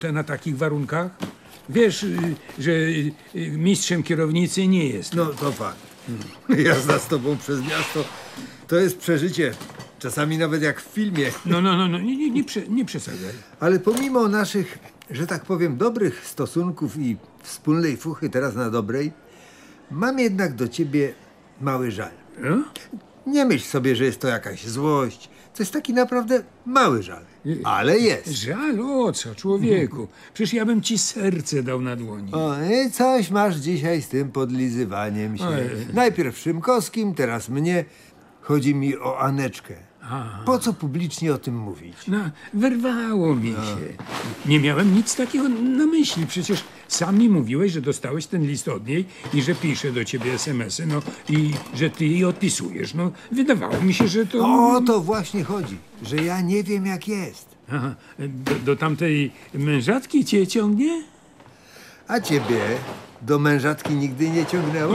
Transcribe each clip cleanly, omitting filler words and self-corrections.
na takich warunkach? Wiesz, że mistrzem kierownicy nie jest. No to fakt. Jazda z tobą przez miasto to jest przeżycie. Czasami nawet jak w filmie. No, nie przesadzaj. Ale pomimo naszych, że tak powiem, dobrych stosunków i wspólnej fuchy teraz na dobrej, mam jednak do ciebie mały żal. No? Nie myśl sobie, że jest to jakaś złość. To jest taki naprawdę mały żal. Ale jest. Żal o co, człowieku? Przecież ja bym ci serce dał na dłoni. O, i coś masz dzisiaj z tym podlizywaniem się. Najpierw Szymkowskim, teraz mnie. Chodzi mi o Aneczkę. Po co publicznie o tym mówić? No, wyrwało mi się. Nie miałem nic takiego na myśli. Przecież sam mi mówiłeś, że dostałeś ten list od niej i że pisze do ciebie SMS-y, no i że ty jej odpisujesz. No, wydawało mi się, że to... O to właśnie chodzi, że ja nie wiem jak jest. Aha, do tamtej mężatki cię ciągnie? A ciebie do mężatki nigdy nie ciągnęło?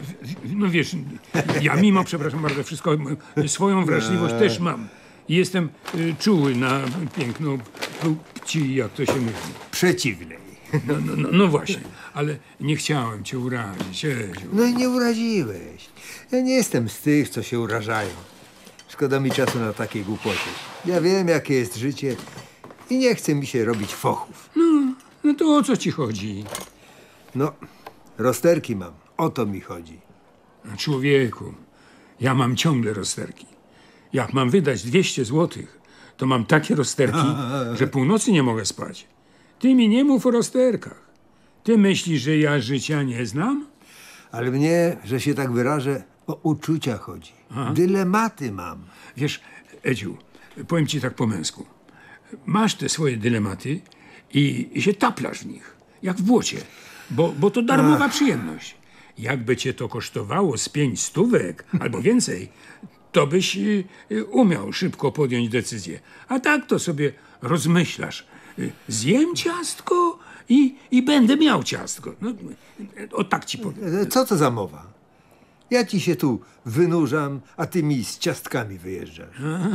No wiesz, ja mimo, przepraszam bardzo, wszystko, swoją wrażliwość też mam. Jestem czuły na piękno płci, jak to się mówi. Przeciwnej. No właśnie, ale nie chciałem cię urazić, Edziu. No i nie uraziłeś. Ja nie jestem z tych, co się urażają. Szkoda mi czasu na takie głupoty. Ja wiem, jakie jest życie i nie chce mi się robić fochów. No to o co ci chodzi? No, rozterki mam. O to mi chodzi. Człowieku, ja mam ciągle rozterki. Jak mam wydać 200 złotych, to mam takie rozterki, że północy nie mogę spać. Ty mi nie mów o rozterkach. Ty myślisz, że ja życia nie znam? Ale mnie, że się tak wyrażę, o uczucia chodzi. Dylematy mam. Wiesz, Edziu, powiem ci tak po męsku. Masz te swoje dylematy i się taplasz w nich, jak w błocie, bo to darmowa przyjemność. Jakby cię to kosztowało z 5 stówek albo więcej, to byś umiał szybko podjąć decyzję. A tak to sobie rozmyślasz. Zjem ciastko i będę miał ciastko. No, o tak ci powiem. Co to za mowa? Ja ci się tu wynurzam, a ty mi z ciastkami wyjeżdżasz.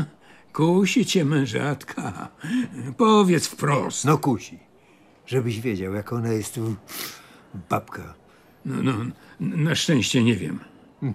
Kusi cię mężatka. Powiedz wprost. No kusi. Żebyś wiedział, jak ona jest tu babka. No, na szczęście nie wiem.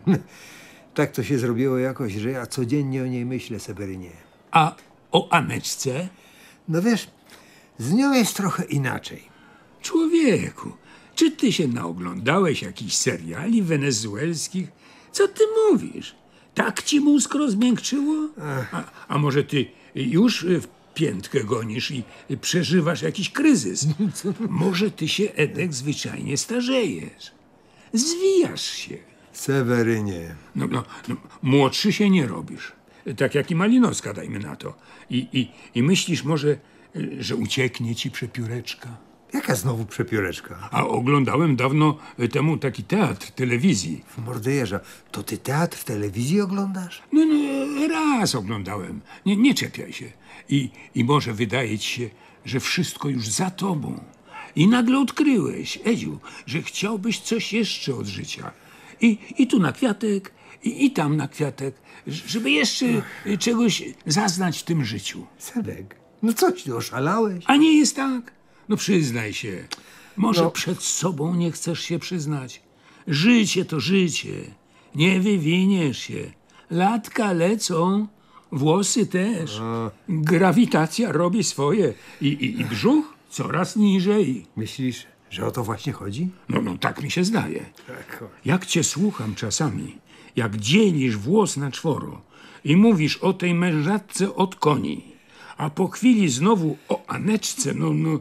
Tak to się zrobiło jakoś, że ja codziennie o niej myślę, Sewerynie. A o Aneczce? No wiesz, z nią jest trochę inaczej. Człowieku, czy ty się naoglądałeś jakichś seriali wenezuelskich? Co ty mówisz? Tak ci mózg rozmiękczyło? A może ty już w piętkę gonisz i przeżywasz jakiś kryzys? Może ty się, Edek, zwyczajnie starzejesz. Zwijasz się. Sewerynie. No, młodszy się nie robisz. Tak jak i Malinowska, dajmy na to. I myślisz może, że ucieknie ci przepióreczka? Jaka znowu przepióreczka? A oglądałem dawno temu taki teatr telewizji. W Mordejerza. To ty teatr w telewizji oglądasz? No, raz oglądałem. Nie czepiaj się. I może wydaje ci się, że wszystko już za tobą. I nagle odkryłeś, Edziu, że chciałbyś coś jeszcze od życia. I tu na kwiatek, i tam na kwiatek, żeby jeszcze czegoś zaznać w tym życiu. Sedek, no coś ty oszalałeś? A nie jest tak? No przyznaj się. Może przed sobą nie chcesz się przyznać. Życie to życie. Nie wywiniesz się. Latka lecą, włosy też. Grawitacja robi swoje. I brzuch coraz niżej. Myślisz, że o to właśnie chodzi? No tak mi się zdaje. Jak cię słucham czasami, jak dzielisz włos na czworo i mówisz o tej mężatce od koni, a po chwili znowu o Aneczce,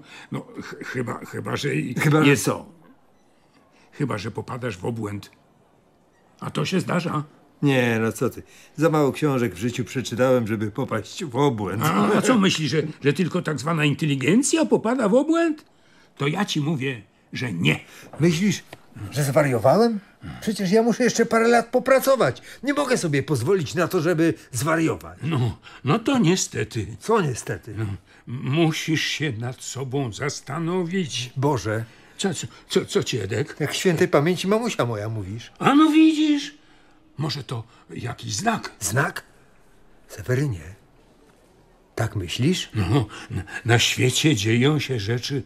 chyba, że... Chyba, że co? Chyba, że popadasz w obłęd. A to się zdarza. Nie, no co ty. Za mało książek w życiu przeczytałem, żeby popaść w obłęd. A co myślisz, że tylko tak zwana inteligencja popada w obłęd? To ja ci mówię, że nie. Myślisz, że zwariowałem? Przecież ja muszę jeszcze parę lat popracować. Nie mogę sobie pozwolić na to, żeby zwariować. No to niestety. Co niestety? Musisz się nad sobą zastanowić. Boże. Co ci, Edek? Jak świętej pamięci mamusia moja mówisz. A no widzisz? Może to jakiś znak? Znak? Sewerynie, Tak myślisz? No, na świecie dzieją się rzeczy